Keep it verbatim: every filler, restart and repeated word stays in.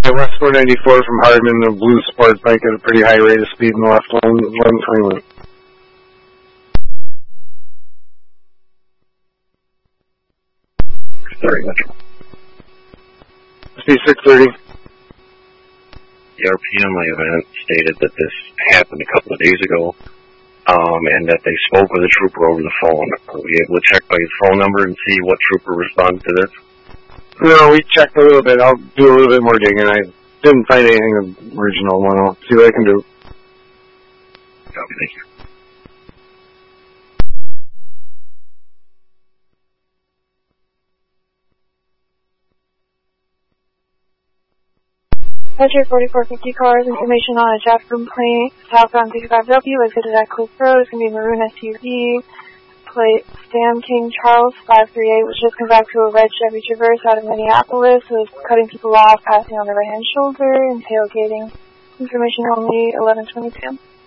Yeah, West four ninety-four from Hardman, a blue sport bike at a pretty high rate of speed in the left lane, eleven twenty-one. thirty Metro. Speed six thirty. The R P M event stated that this happened a couple of days ago, um, and that they spoke with a trooper over the phone. Are we able to check by his phone number and see what trooper responded to this? No, we checked a little bit. I'll do a little bit more digging. I didn't find anything original. One. I'll see what I can do. Copy, thank you. Metro forty-four fifty cars, information on a Jeff complaint, southbound fifty-five W, exited at Cliff Road. It's going to be a maroon S U V. Plate Stan King Charles five three eight was just come back to a red Chevy Traverse out of Minneapolis. It was cutting people off, passing on the right hand shoulder, and tailgating. Information only eleven twenty p m